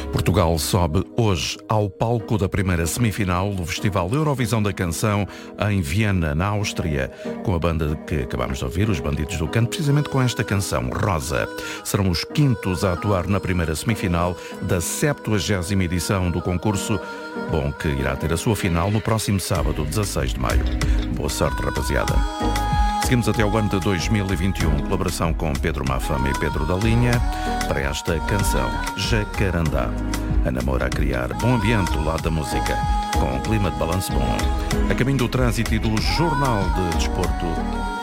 Portugal sobe hoje ao palco da primeira semifinal do Festival Eurovisão da Canção em Viena, na Áustria, com a banda que acabamos de ouvir, os Bandidos do Canto, precisamente com esta canção, Rosa. Serão os quintos a atuar na primeira semifinal da 70ª edição do concurso, que irá ter a sua final no próximo sábado, 16 de maio. Boa sorte, rapaziada. Seguimos até o ano de 2021, colaboração com Pedro Mafama e Pedro da Linha, para esta canção, Jacarandá. Ana Moura a criar bom ambiente do lado da música, com um clima de balanço bom. A caminho do trânsito e do Jornal de Desporto.